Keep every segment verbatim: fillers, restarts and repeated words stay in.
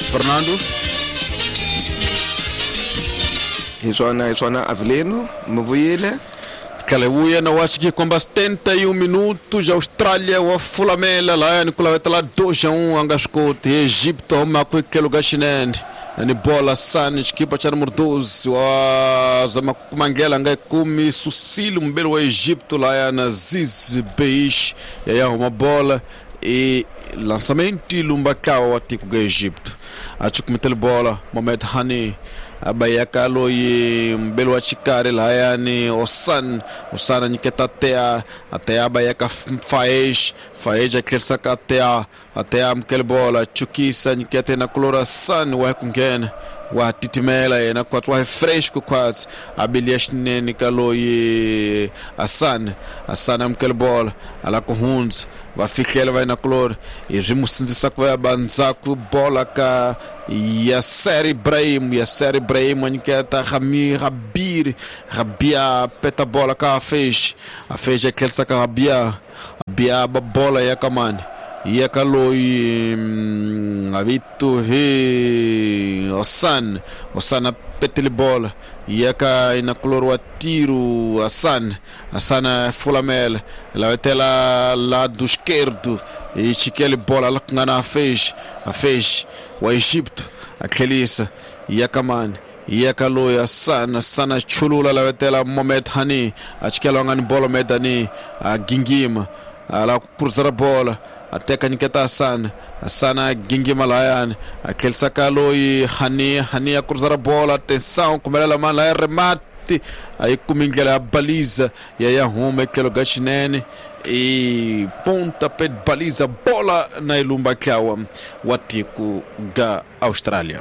Fernando. Isona Isona Avelino, Mvuile. Kalewuya na wachiki kwamba setenta e um minutos Austrália wa Fulamela lá ni kula wetala dois a um angascote Egipto uma kwa kelo gashinende ni bola sana equipa cha número doze wa zama kumangela ngai kumi Susilo mbele wa Egipto lá na Ziz Beish ya uma bola e lançamento lumbakao atiku ga Egipto achukumetele bola Mohamed Hani abayaka loyi mbele wa chikare la yani Osan Osan niketa atea atea abayaka Faej Faej akelsaka atea atea mkele bola chukisa niketa na kolora san wa kungena wa titimela na kwa twa fresco quase abilias nene kaloyi Asan Asan mkele bola ala kohunz va fikela vai na kolora e rimusinza kwa banzaku bola ka Yasser Ibrahim Yasser Ibrahim niketa Rami Rabir Rabia peta bola ka fez a fez aquele saca Rabia Rabia bola ya kamani ya kaloi avito he Osan Osan petele bola ya ka ina color wa tiro Asan Asana Fulamel la tela lado esquerdo e chiquele bola lá ngana fez a fez o Egipto aquelisa ya kamani ya kaloi Asana sana chulula la tela Mohamed Hani achikelo ngani bola medani a Gingima ala cruzar bola até caniketa Asan Asana Gingima layan aquele sacalo e Hani Hani a cruzar a bola atenção como ela manda é remate aí comingela a baliza e aí arruma aquele gashinene e ponta pé baliza bola na ilumba kawa watiku ga Austrália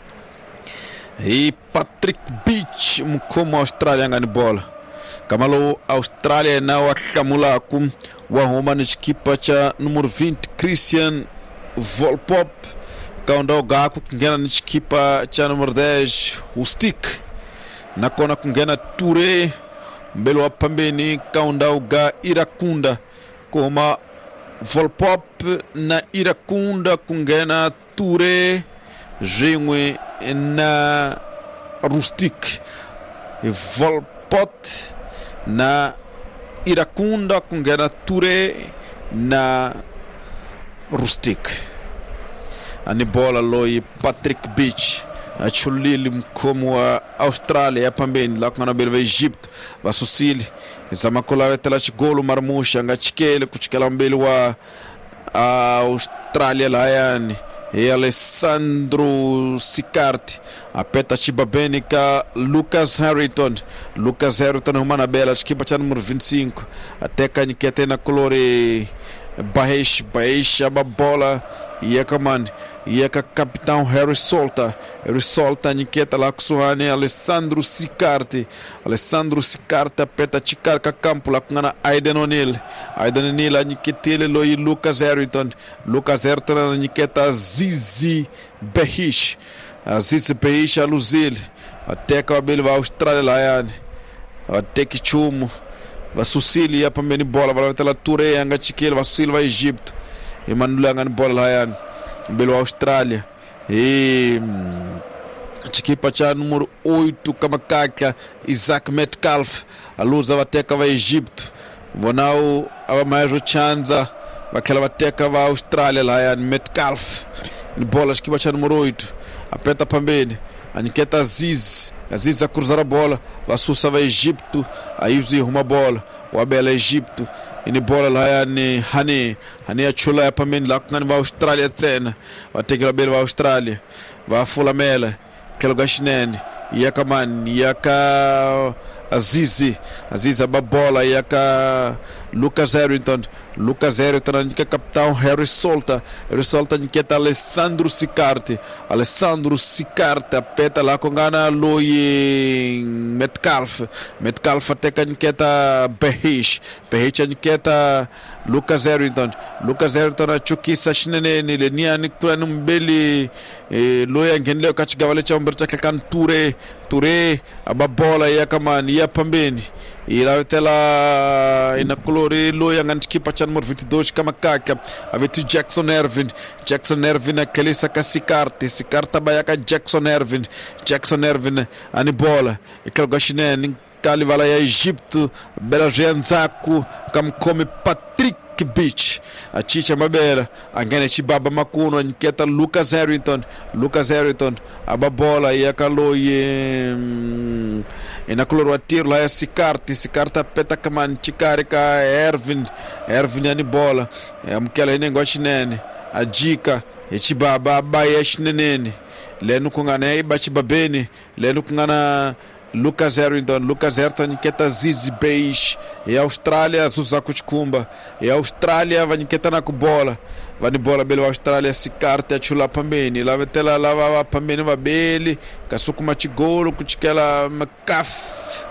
e Patrick Beach como Austrália ngani bola kamalo Austrália na wakamula kum wa homa na equipa cha número vinte Christian Volpop kaunda gaku kungena na equipa cha número dez o Stick na kona kungena Touré mbele wa pambeni kaunda ga Irakunda koma Volpop na Irakunda kungena Touré jengwe na Rustic e Volpot na Irakunda kungena Touré na Rustic ani bola loi Patrick Beach achulili mkomo wa Australia pambeni la kuna belva Egypt basusili zama kola wetela chigolo marmusha ngachikele kuchikela mbele wa Australia la yani e Alessandro Siccardi apeta chibabenica Lucas Harrington Lucas Harrington humana bela equipa cha número vinte e cinco até canikete na colore Baesh Baesh a bola e a comand e a capitão Harry Solta Harry Solta niketa lá kusuhane Alessandro Siccardi Alessandro Siccardi apeta chikarka campo lá kuna Aiden O'Neill Aiden O'Neill niketele loi Lucas Harrington Lucas Harrington niketa Zizi Behish Zizi Behish aluzil até que o abelho vai Austrália lá yani até que chumo va susili hapa mbeni bola va tela Touré anga chikele va susili va Egipto e manula ngani bola lá yani mbele wa Austrália e equipa cha número oito kama kaka Isaac Metcalf aluza vateka va Egipto vonao ava mais chanza vakela vateka va Austrália lá yani Metcalf ni bola equipa cha número oito apeta pambeni aniketa Aziz Aziz a cruzar a bola vasusa va Egipto aí uzi uma bola o abela Egipto ini bola lá yani Hani Hani a chula ya pambeni lá kungani va Austrália tena vatekela bela va Austrália va Fulamela kelo gashinene yaka man yaka Azizi Azizi a bola yaka Lucas Harrington Lucas Harrington que capitão Harry Solta Harry Solta niketa Alessandro Siccardi Alessandro Siccardi apeta lá com gana loi Metcalf Metcalf até que niketa Behish Behish niketa Lucas Harrington Lucas Harrington a chukisa shinene ni lenia ni kuna numbeli loi angenleo kachigawale cha umbercha kan Touré Ture aba bola ya kamani ya pambeni ilavitela ina colori loya ngati kipa cha numero vinte e dois kama kaka avetu Jackson Ervin Jackson Ervin akelisa ka Sikarte Sikarte bayaka Jackson Ervin Jackson Ervin ani bola ikalgashineni kalivala ya Egipto bela jenzaku kamkome Patrick Beach a chicha mabera angene chibaba makuno anketa Lucas Harrington Lucas Harrington aba bola ya kaloye mm, ina color tiro lá ya Sikarte Sikarte peta kaman chikari ka Ervin Ervin ani bola amkela ine ngwashinene ajika echibaba baya shinenene lenu kungana iba chibabeni lenu kungana Lucas Harrington, Lucas Harrington keta Zizi Beige e Austrália Zuzaku Chikumba e Austrália vai keta na bola vai bola belo Austrália Sikarte achula pambeni lá vetela lá pambeni va beli kasuku matigolo kutikela makaf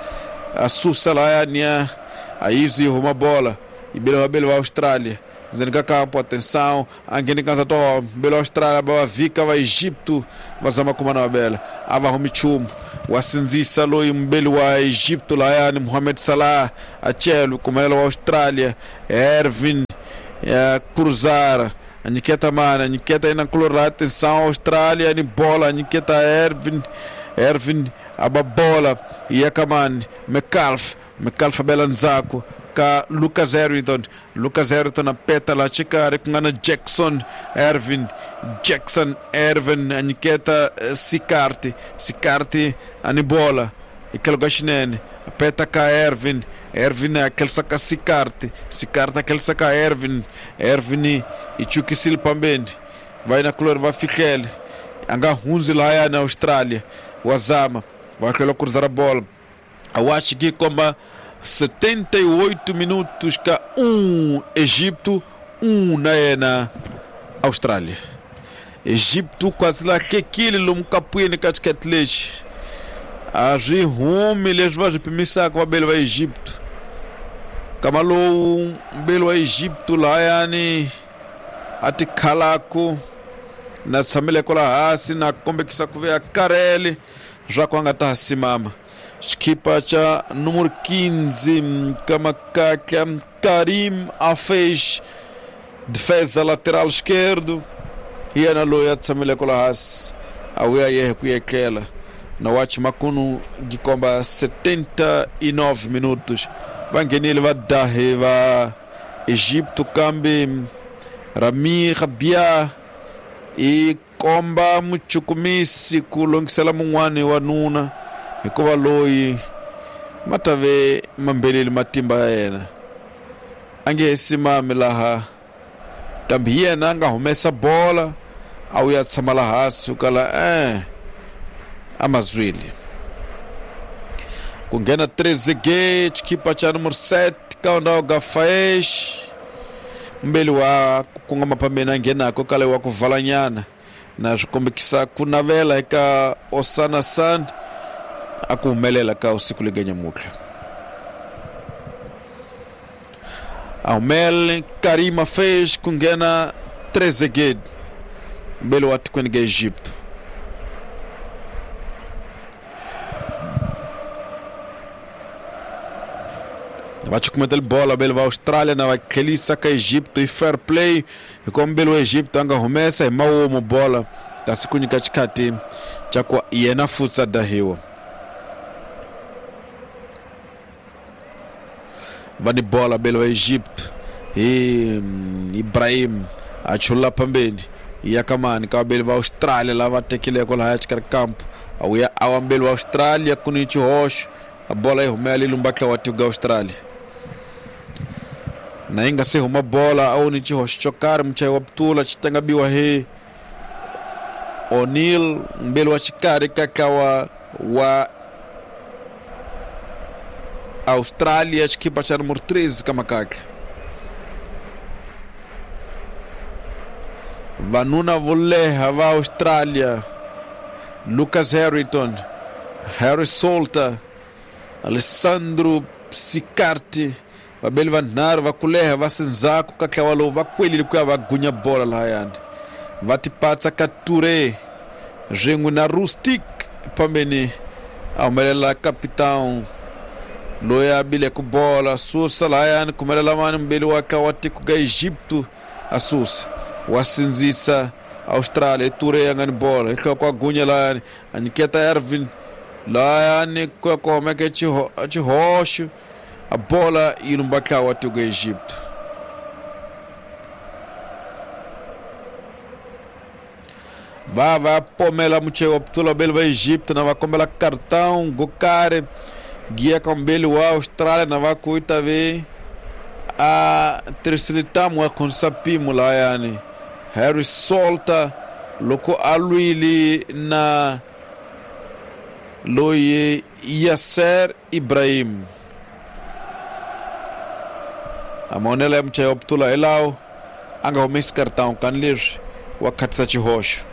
asusa lá nia aizi uma bola e belo belo Austrália dizendo campo atenção angeni kanza to belo Austrália ba vika va Egipto vazama kumana bela ava homichum wasinzisa lo mbelo wa Egipto lá yani Mohamed Salah achelo kumela wa Austrália Ervin ya cruzar aniketa mana aniketa ina colorada atenção Austrália ni bola aniketa Ervin Ervin aba bola ya kaman McCalf McCalf belanzako ka Lucas Harrington Lucas Harrington na peta la chikare kungana Jackson Ervin Jackson Ervin aniketa uh, Sikarte Sikarte ani bola ikalgashinene peta ka Ervin Ervin akelsa ka Sikarte Sikarte akelsa ka Ervin Ervin ichukisil pambendi vai na color vai fikel anga hunzi lá na Austrália wazama vai aquela cruzar a bola eu acho que como setenta e oito minutos ka um Egipto um na na Austrália Egipto quase lá que aquele lum capuine casquetlete a rihome les vai permissa com a belo Egipto kamalo belo Egipto lá yani atikalako na samele kola hasi na kombe kisakuvea Kareli já kwanga tasimama Skipa cha número quinze kama kaka Karim Afeish defesa lateral esquerdo e ana loya tsamile kolahas awea ye kuyekela na wachi makunu gikomba setenta e nove minutos bangenile va dahe va Egipto kambi Rami Rabia e komba muchukumisi kulongisela mungwani wa nuna hikuva loyi matave mambeleli matimba yena ange simami laha kambi yena anga humesa bola au ya tshama laha hasi ukala eh amazwili kungena Trezeguet kipa cha numero sete kaunda Gafaesh mbeli wa kunga mapambena ngena ko kale wa kuvalanyana na zikombekisa kuna vela eka Osana Sand akumelela ka usiku ligenya mutla Aumel Karima fez kungena Trezeguet mbele watu kwenye Egipto Bacho kumedel bola belo va Austrália na kelisa ka Egipto e fair play e como belo Egipto anga homesa e mawo mo bola kasikunya katikati chakwa yena futsa dahiwa vani bola belo Egipto e Ibrahim achula pambeni ya kamani ka belo va Austrália lá va tekile ko la hachkar campo au ya awambelo Austrália kunichi hosh a bola e homeli lumbaka watu ga Austrália na inga se uma bola au ni chi hosh chokar mchai waptula chitanga biwa he O'Neal mbelo chikari kakawa wa Austrália equipa cha número treze kama kaka vanuna voleha va Austrália Lucas Harrington Harry Salter Alessandro Sikarte babeli vanar vakuleha vasinzako kakawalo vakweli kwa vagunya bola la yani vatipatsa ka Ture jengu na Rustic pambeni aumelela capitão loya abile ku bola susa la yani kumelela mani mbele wake watiku ga Egipto asusa wasinzisa Austrália ture yangani bola ika kwa gunya la yani aniketa Ervin la yani kwa kwa meke chiho chihosho a bola ilumbaka watu ga Egipto. Vai, vai pomela mucheo ptula belo vai Egipto na vai combela cartão gokare guia com belo a Austrália na vai cuita ver a terceira moa com sapimo lá yani Harry solta loko aluili na loye Yasser Ibrahim a monela mucheo ptula elao anga o mes cartão kan lir wakati sa chihosho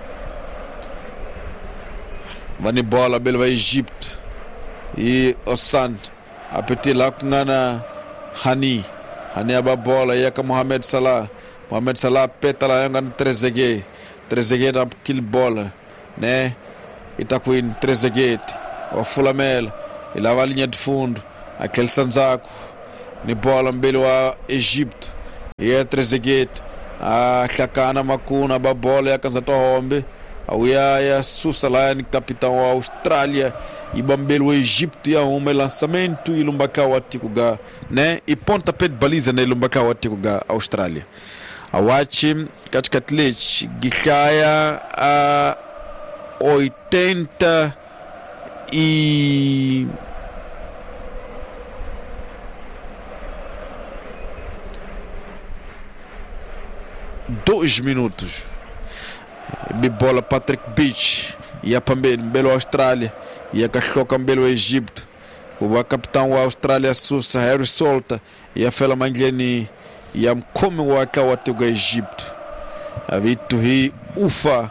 vani bola belo vai Egipto e Osan apeti lá com ngana Hani Hani aba bola ia ka Mohamed Salah Mohamed Salah peta lá ngana Trezeguet Trezeguet na kill bola né itakuin Trezeguet o Fulamela e lava a linha de fundo aquele Sanzaku ni bola mbele wa Egipto e é Trezeguet a kakana makuna aba bola ia kanza to hombe Auia ya susa lá ni capitão a Austrália e bambelo o Egipto ia um lançamento e lumbaka watiku ga né e ponta pé de baliza né lumbaka watiku ga Austrália awachi katika atlete gikaya a oitenta e dois minutos. Bibola Patrick Beach ia também belo Austrália ia cachoca belo Egipto o capitão da Austrália sussa Harry solta ia fela mangleni ia come o akawati go Egipto a vitu hi ufa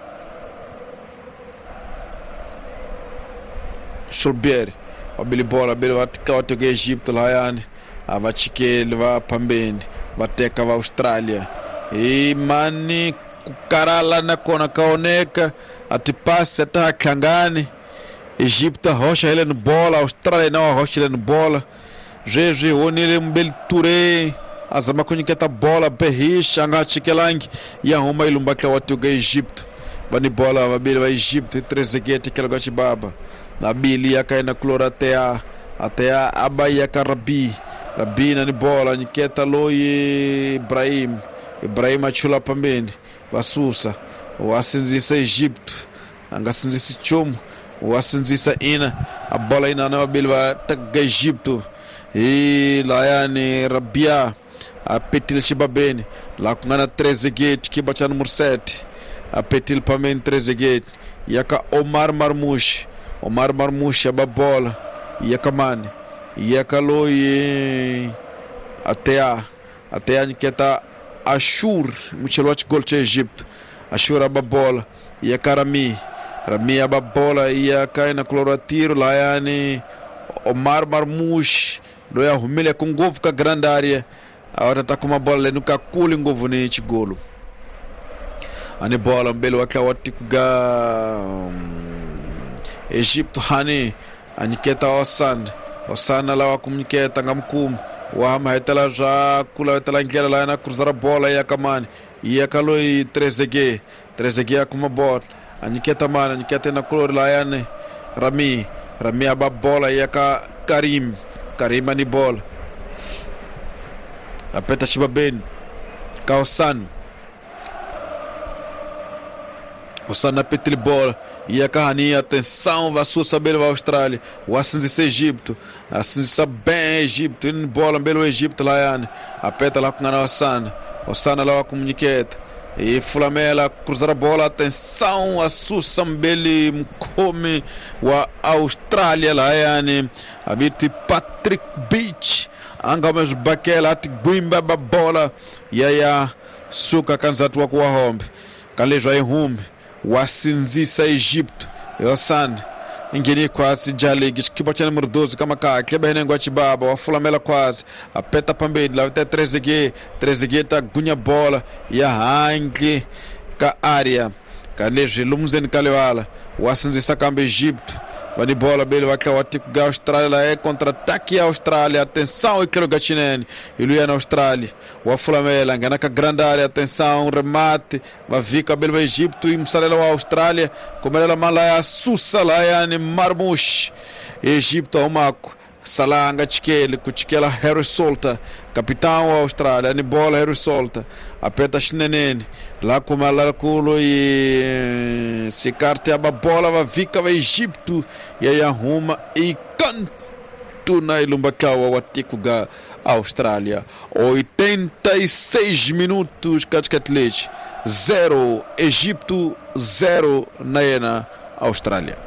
Solbier o bibola belo akawati go Egipto lá yani avachike leva pambende vateka va Austrália e mani kukarala na kona kaoneka atipasi ata kangani Egipto rocha ele no bola Austrália não rocha ele no bola jeje onele mbel ture azama kuniketa bola behish anga chikelangi ya homa ilumbaka watu ga Egipto bani bola babili wa Egipto Trezeguet kelo gachibaba na bili yakaina klora até a até a abaya karabi rabina ni bola niketa loye Ibrahim Ibrahim achula pambeni vasusa wasinzisa Egipto angasinzisa chomo wasinzisa ina a bola ina na babili va taga Egipto e lá yani Rabia a petil chibabeni lá kungana Trezeguet que bacha número sete a petil pambeni Trezeguet yaka Omar Marmoush Omar Marmoush a bola yaka mani yaka loye até a até a niketa Ashur muchelote gol cha Egipto Ashur aba bola ia Karami Rami aba bola ia kaina cloratiro lá yani Omar Marmoush do ya humilha com govo ka grande área agora tá com uma bola no kakuli ngovo ni chigolo ani bola mbele wake watiku ga Egipto hani aniketa Osan Osan la wakumniketa ngamkum wahama hetela já kula hetela ngela lá na cruzar a bola ia kamani ia kaloi Trezeguet Trezeguet com uma bola aniketa mana aniketa na cor lá yani Rami Rami aba bola ia ka Karim Karim ani bola apeta chiba ben ka Osan Osan apeta bola ia ka hani atenção vai sua saber a Austrália o assim de Egipto assim sabe bem Egipto in bola belo Egipto lá yani apeta lá com a Osan Osan lá com Niqueta e Fulamela cruzar a bola atenção a sua beli come a Austrália lá yani habiti Patrick Beach anga mas bakela at guimba ba bola ya ya suka kanzatu wa kwa hombe kalejo ai humbe wasinzisa Egipto Osan ingeni quase jaligi kibacha número doze kama ka keba henengo atibaba wa Fulamela quase apeta pambeni lá até Trezeguet Trezeguet tá gunya bola ya hangi ka área kalejo lumzen kalewala wasinzisa kamba Egipto vani bola bele waka watiku ga Austrália lá é contra-ataque a Austrália, atenção aquele gachinene iluia na Austrália wa Fulamela ngana ka grande área, atenção remate vai ficar bele o Egipto e musalela wa Austrália como ela malaya sussa lá yani Marmoush Egipto umako Salanga Chikele, Kuchikela Harry Solta, capitão Austrália, ni bola Harry Solta, apeta chinenene, lá como ela culo e se carte a bola vai ficar o Egipto e aí arruma e canto na Ilumbakawa Watiku ga Austrália. oitenta e seis minutos Katkatlech, zero Egipto, zero na Austrália.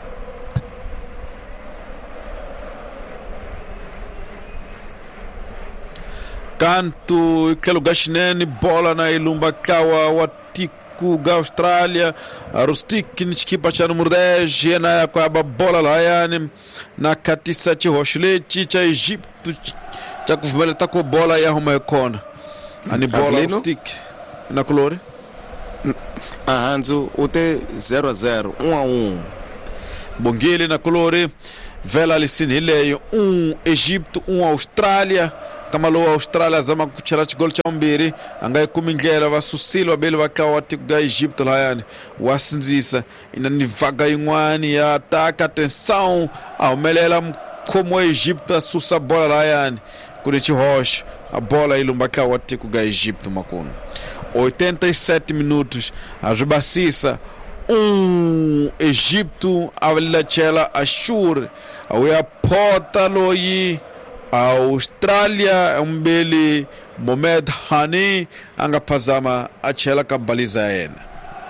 Canto aquele gashinene bola na Ilumbakawa Watiku ga Austrália Rustik nichikipa cha número dez na kwa bola lá yani na katisa chi hoshlechi cha Egipto cha kuvumela tako bola ya homa kona ani bola Rustik na colore Ahanzo ute zero a zero um a um Bongele na colore vela lisini leio um Egipto um Austrália Kamalo Austrália zama kucharachi gol cha mbiri angai kumingela vasusilo abele wakawa tiku ga Egipto lá yani wasinzisa ina ni vaga ingwani ya ataka atenção ao melela como Egipto asusa bola lá yani kurichi hosh a bola Ilumbakawa tiku ga Egipto makuno oitenta e sete minutos ajubasisa um Egipto avela chela Ashur awea pota loyi Austrália umbele Mohamed Hani angapazama achela kabaliza yena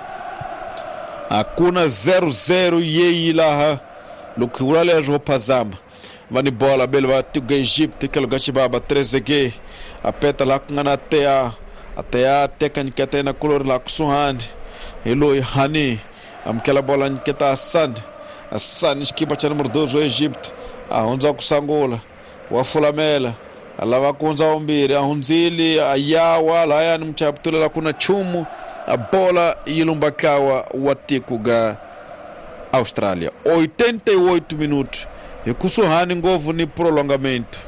hakuna zero zero yeyi laha lukurale ajopazama vani bola bele watiku ga Egipto kelo gachibaba Trezeguet apeta lá kungana atea atea teka niketa na color la kusuhandi Eloi Hani amkela bola niketa Hassan Hassan iskipa cha número dois o Egipto ahonza kusangola wa Fulamela alava kunza ombiri ahunzili ayawa la yani mchaptula la kuna chumu a bola Ilumbakawa Watiku ga Austrália. oitenta e oito minutos ikusuhani ngovu ni prolongamento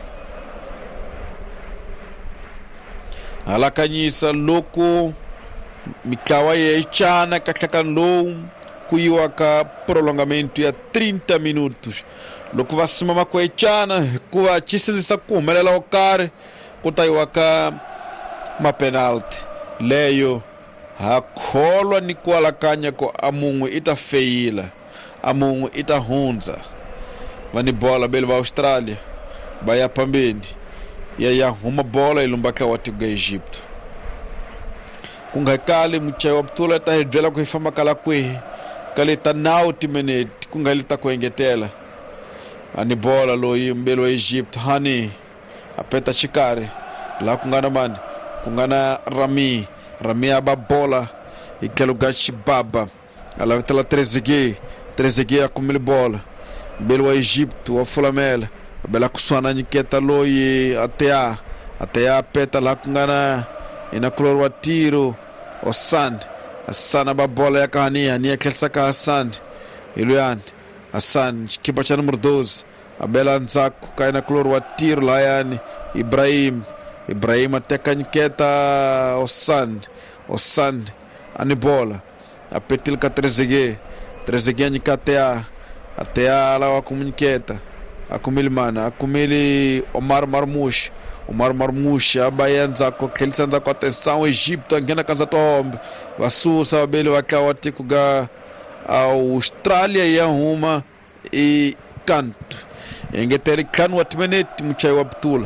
alakanyisa loko mikawa ya chana kakakando kuiwa ka prolongamento ya trinta minutos loko vasimama kwa chana kuwa chisilisa kumelela okare kutaiwa ka ma penalty leyo hakholwa ni kualakanya ko amungwe itafeila amungwe itahunza vani bola bele va Austrália baya pambeni ya ya huma bola Ilumbakawa Watiku ga Egipto kungakali mchai waptula ta hedwela ko ifamba kala kwe kaleta nauti minute kungalita ko engetela ani bola lo yimbelo Egipto Hani apeta chikare la kungana mani kungana Rami Rami aba bola ikelo gachi baba ala vitala Trezeguet Trezeguet akumili bola belo Egipto wa Fulamela bela kuswana niketa lo yi atea atea peta la kungana ina color wa tiro Hassan Hassan aba bola ya kahania ni akelsa ka Hassan iluyan Hassan kipa cha número doze abela nzako kaina color wa tiro la yani Ibrahim Ibrahim ateka niketa Hassan Hassan ani bola apetil ka Trezeguet Trezeguet nikatea atea la wa komuniketa akumili mana akumili Omar Marmoush Omar Marmoush abayanza ko kelsanza ko atenção Egipto angena kanza tombe vasusa bele wakawa Watiku ga Austrália ya huma e canto engeteri kan watmeneti mchai waptula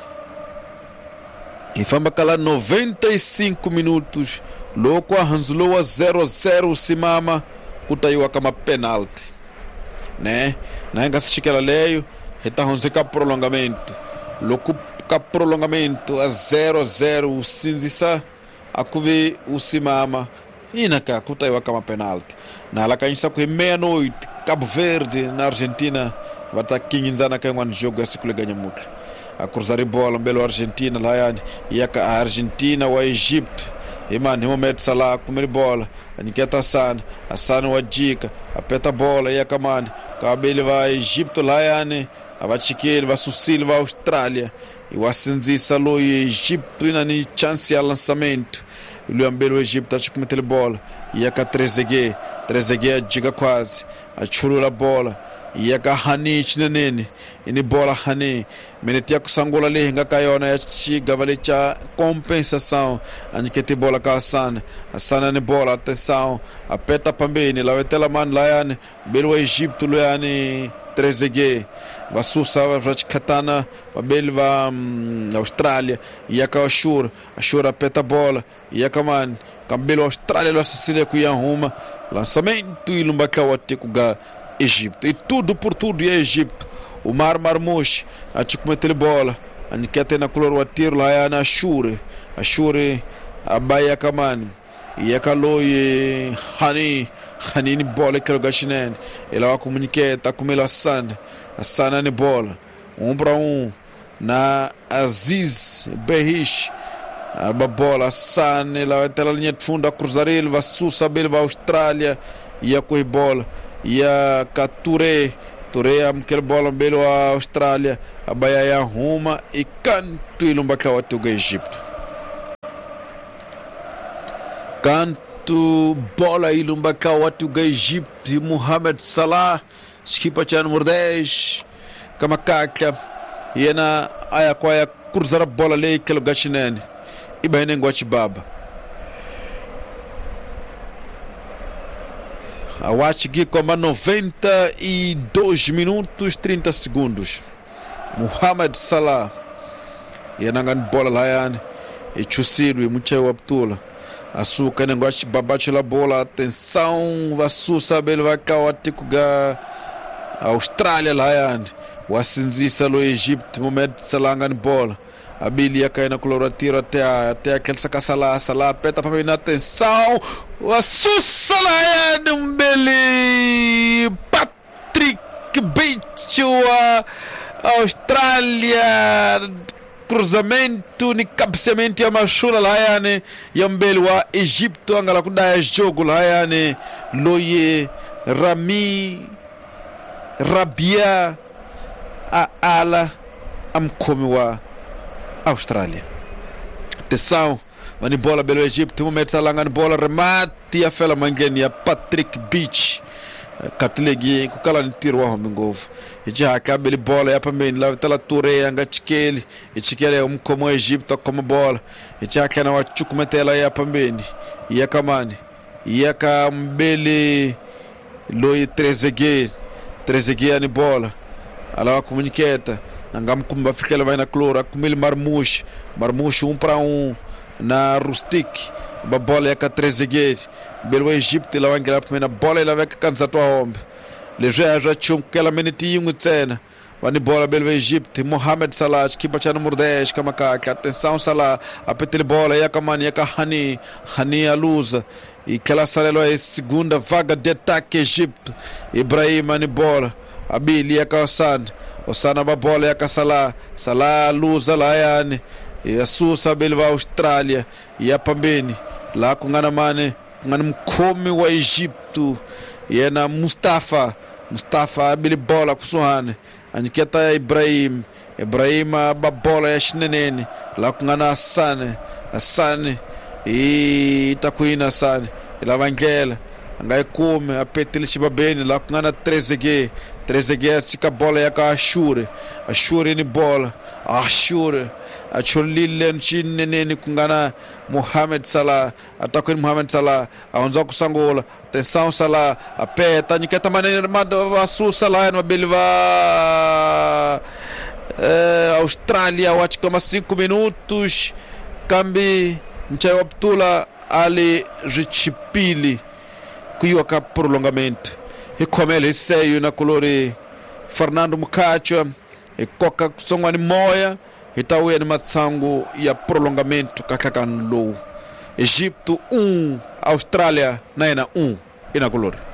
ifamba kala noventa e cinco minutos loko hanzulowa zero zero simama kutaiwa kama penalty né na engasishikela leyo hitahonzeka prolongamento loko ka prolongamento a zero zero usinzisa akuvi usimama inaka kutaiwa kama penalty na alakanyisa ku meia-noite Cabo Verde na Argentina vata kinginzana kangwan jogo asikule ganyamuka a cruzar bola belo Argentina lá yani yaka Argentina wa Egipto imani Mohamed Salah kumiri bola aniketa Hassan Hassan wajika apeta bola ya kamani kabili va Egipto lá yani avachikeli va susili va Austrália e wasinzisa lo Egipto ina ni chance ya lançamento ele ambelo Egipto achikumete bola yaka Trezeguet Trezeguet ajiga quase achulula bola yaka Hani chinenene ini bola Hani menetia kusangula lehinga kayona ya chiga vale cha compensação anikete bola ka Hassan Hassan ni bola atenção apeta pambeni lawetela man la yani belo Egipto lo yani Trezeguet vasusa vrachkatana babelva um, Austrália yaka Ashur Ashur apeta bola yaka man kambelo Austrália lo Sicília ku yahuma lançamento ilumbaka watekuga Egipto e tudo por tudo é Egipto o Mar Marmouche achikumete bola anikete na color watir la yana Ashur Ashur abaya kamani yaka loye Hani Hani ni bola que gashinen ela wa comunicata com ele Hassan Hassan ni bola um para um na Aziz Behish a bola Hassan ela tela linha de fundo a cruzar ele vai subir vai Austrália e a coi bola e a Touré Touré am que bola belo a Austrália a baia arruma e canto ilumbaka watu ga Egipto canto bola ilumbaka watu ga Egipto Mohamed Salah skipa cha número dez kama kaka yena aya kwa ya cruzar bola le kelo gashinene ibaine ngwachi baba awachigi koma noventa e dois minutos trinta segundos Mohamed Salah yanangan bola lá yani e chusiru muchayo Abdullah asuka ngwachi baba chela bola atenção vasu sabe ele vai kawati kuga Austrália lá yani wasinzisa lo Egipto Mohamed Salah ngan bola abili yaka ina coloratiro até até aquele Salah Salah peta para na atenção wasusa lá yani mbele Patrick Beach wa Austrália cruzamento ni cabeceamento ya mashula lá yani ya mbele wa Egipto angala kudaya jogo lá yani loye Rami Rabia a ala amkomi wa Austrália atenção vani bola belo Egipto Mohamed Salah ngani bola remate ya fela mangeni ya Patrick Beach katlegi kukala ni tiro wa ngovu ija akabeli bola ya pambeni la tala Touré anga chikeli ichikele umkomo Egipto kama bola ija kana wachukumetela ya pambeni ya kamani ya kambele loye Trezeguet Trezeguet ni bola ala comunicata ngam kumba fikela vai na clora kumil Marmouche Marmouche um para um na Rustic ba bola ya Trezeguet belo Egipto la wangela na bola ela vai cansa tua homem le já já chum kela meniti um tsena vani bola belo Egipto Mohamed Salah que bacha número dez kama ka atenção Salah apetele bola ya kamani ya Hani Hani aluza e aquela Salah é segunda vaga de ataque Egipto Ibrahim ani bola abili ya Hassan Osana ba bola ya Salah Salah luza la yani e asusa bele va Austrália e a pambeni lá com ngana mane ngana mkomi wa Egipto yena Mustafa Mustafa bele bola kusuhane aniketa Ibrahim Ibrahim ba bola ya shinenene lá com ngana Hassan Hassan e takuina Hassan ila vangela ngai come apetele chibabeni lá com ngana Trezeguet Trezeguet sika bola ya ka Ashur Ashur ni bola Ashur acholilen chineneni kungana Mohamed Salah atakwini Mohamed Salah aonza kusangola atenção Salah apeta niketa manene vasu Salah no belva eh, Austrália watch kama cinco minutos kambi mchayo Abdullah Ali Richipili kuiwa ka prolongamento e como ele saiu na colore Fernando Mucacho e coca songwani moya itawe ni matsango ya prolongamento kakakan low Egipto um Austrália naina um ina colore